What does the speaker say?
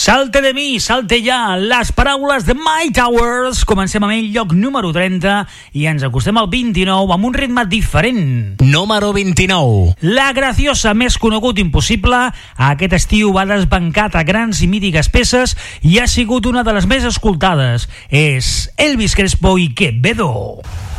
Salte de mi, salte ja, les paraules de My Towers. Comencem amb el lloc número 30 i ens acostem al 29 amb un ritme diferent. Número 29. La Graciosa, més conegut impossible, aquest estiu va desbancat a grans i mítiques peces i ha sigut una de les més escoltades. És Elvis Crespo i Quevedo.